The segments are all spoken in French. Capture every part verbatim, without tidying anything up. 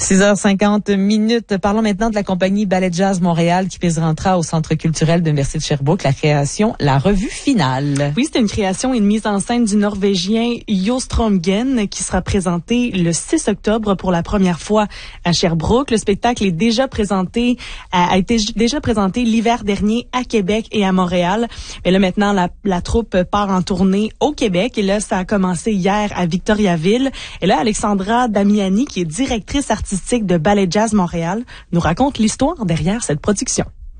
six heures cinquante minutes. Parlons maintenant de la compagnie Ballet Jazz Montréal qui présentera au Centre culturel de l'Université de Sherbrooke la création La Revue Finale. Oui, c'est une création et une mise en scène du Norvégien Jo Strømgen qui sera présenté le six octobre pour la première fois à Sherbrooke. Le spectacle est déjà présenté, a, a été déjà présenté l'hiver dernier à Québec et à Montréal. Mais là, maintenant, la, la troupe part en tournée au Québec et là, ça a commencé hier à Victoriaville. Et là, Alexandra Damiani, qui est directrice artistique de Ballet Jazz Montréal, nous raconte l'histoire derrière cette production.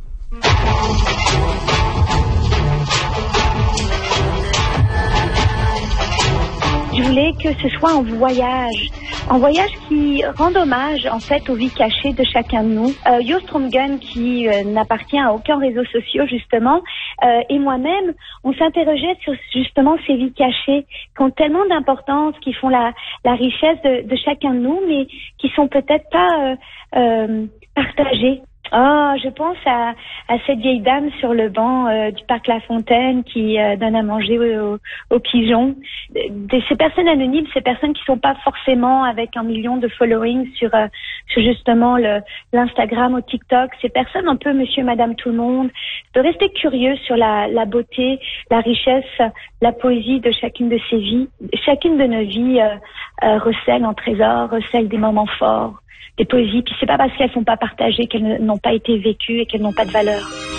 Je voulais que ce soit un voyage, un voyage qui rend hommage en fait aux vies cachées de chacun de nous. Euh, Jo Strømgen, qui euh, n'appartient à aucun réseau social justement, euh, et moi-même, on s'interrogeait sur justement ces vies cachées qui ont tellement d'importance, qui font la, la richesse de, de chacun de nous, mais qui sont peut-être pas euh, euh, partagées. Oh, je pense à, à cette vieille dame sur le banc euh, du parc La Fontaine qui euh, donne à manger aux, aux pigeons. De, ces personnes anonymes, ces personnes qui sont pas forcément avec un million de following sur, euh, sur justement le, l'Instagram ou TikTok, ces personnes un peu monsieur, madame, tout le monde, de rester curieux sur la, la beauté, la richesse, la poésie de chacune de ces vies. Chacune de nos vies euh, euh, recèle un trésor, recèle des moments forts, des poésies, puis c'est pas parce qu'elles sont pas partagées qu'elles n'ont pas été vécues et qu'elles n'ont pas de valeur.